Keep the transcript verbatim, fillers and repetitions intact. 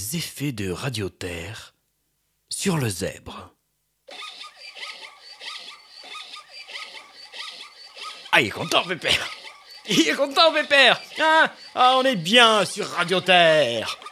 les effets de Radioterre sur le zèbre. Ah, il est content, Pépère. Il est content, Pépère. Hein? Ah, on est bien sur Radioterre.